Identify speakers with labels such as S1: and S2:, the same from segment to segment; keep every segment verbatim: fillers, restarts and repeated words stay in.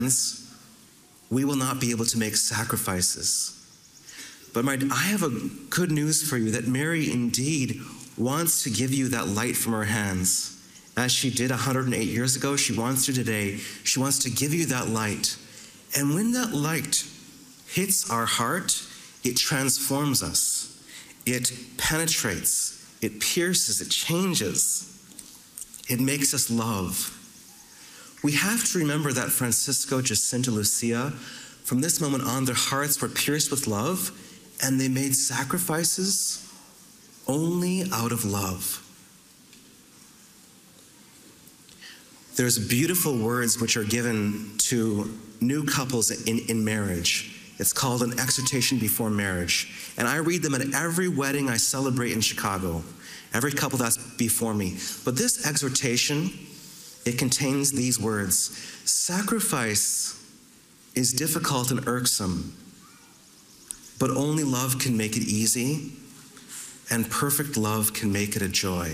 S1: we will not be able to make sacrifices. But my, I have a good news for you, that Mary indeed wants to give you that light from her hands. As she did one hundred eight years ago, she wants to today. She wants to give you that light. And when that light hits our heart, it transforms us. It penetrates, it pierces, it changes. It makes us love. We have to remember that Francisco, Jacinta, Lucia, from this moment on, their hearts were pierced with love, and they made sacrifices only out of love. There's beautiful words which are given to new couples in, in marriage. It's called an exhortation before marriage. And I read them at every wedding I celebrate in Chicago, every couple that's before me. But this exhortation, it contains these words: sacrifice is difficult and irksome, but only love can make it easy, and perfect love can make it a joy.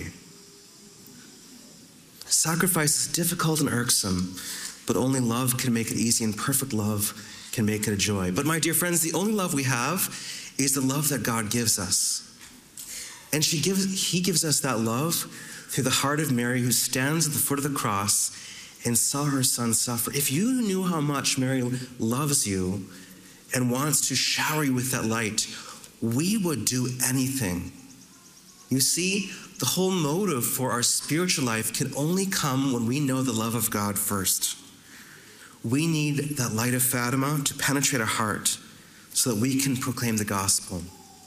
S1: Sacrifice is difficult and irksome, but only love can make it easy, and perfect love can make it a joy. But my dear friends, the only love we have is the love that God gives us. And she gives, he gives us that love through the heart of Mary, who stands at the foot of the cross and saw her son suffer. If you knew how much Mary loves you and wants to shower you with that light, we would do anything. You see, the whole motive for our spiritual life can only come when we know the love of God first. We need that light of Fatima to penetrate our heart so that we can proclaim the gospel.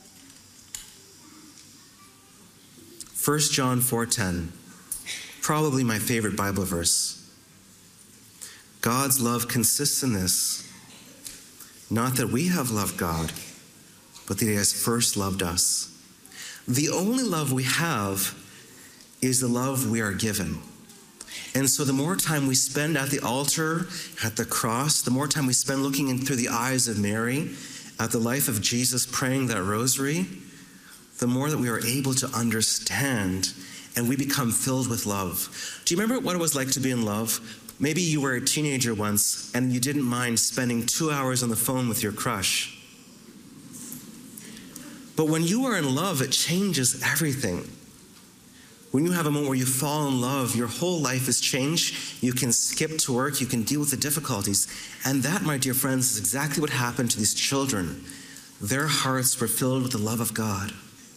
S1: First John four ten, probably my favorite Bible verse. God's love consists in this, not that we have loved God, but that he has first loved us. The only love we have is the love we are given. And so the more time we spend at the altar, at the cross, the more time we spend looking in through the eyes of Mary, at the life of Jesus praying that rosary, the more that we are able to understand and we become filled with love. Do you remember what it was like to be in love? Maybe you were a teenager once and you didn't mind spending two hours on the phone with your crush. But when you are in love, it changes everything. When you have a moment where you fall in love, your whole life is changed. You can skip to work, you can deal with the difficulties. And that, my dear friends, is exactly what happened to these children. Their hearts were filled with the love of God.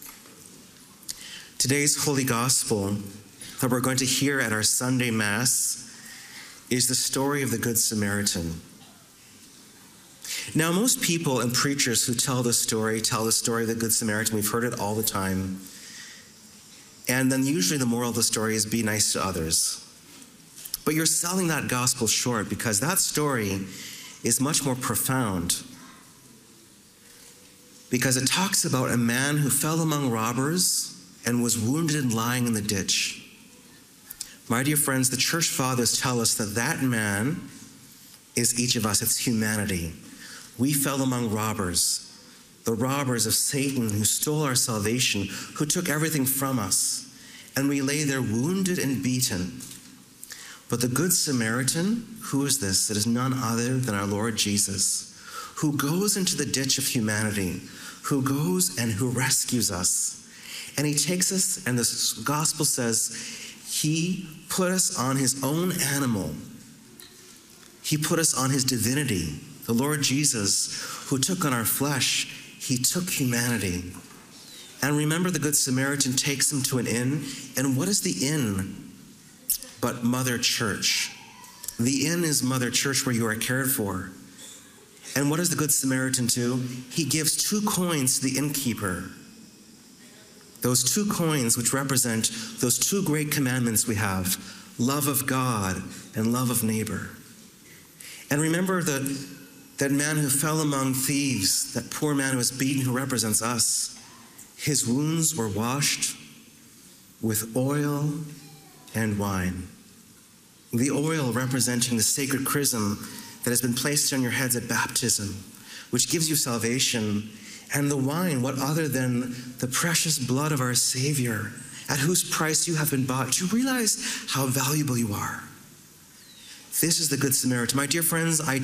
S1: Today's Holy Gospel that we're going to hear at our Sunday Mass is the story of the Good Samaritan. Now, most people and preachers who tell this story tell the story of the Good Samaritan. We've heard it all the time. And then usually the moral of the story is be nice to others. But you're selling that gospel short, because that story is much more profound. Because it talks about a man who fell among robbers and was wounded and lying in the ditch. My dear friends, the church fathers tell us that that man is each of us. It's humanity. We fell among robbers, the robbers of Satan who stole our salvation, who took everything from us, and we lay there wounded and beaten. But the Good Samaritan, who is this? It is none other than our Lord Jesus, who goes into the ditch of humanity, who goes and who rescues us. And he takes us, and the gospel says, he put us on his own animal. He put us on his divinity. The Lord Jesus, who took on our flesh, he took humanity. And remember, the Good Samaritan takes him to an inn. And what is the inn but Mother Church? The inn is Mother Church, where you are cared for. And what does the Good Samaritan do? He gives two coins to the innkeeper. Those two coins which represent those two great commandments we have, love of God and love of neighbor. And remember that, that man who fell among thieves, that poor man who was beaten, who represents us. His wounds were washed with oil and wine. The oil representing the sacred chrism that has been placed on your heads at baptism, which gives you salvation. And the wine, what other than the precious blood of our Savior, at whose price you have been bought. Do you realize how valuable you are? This is the Good Samaritan. My dear friends, I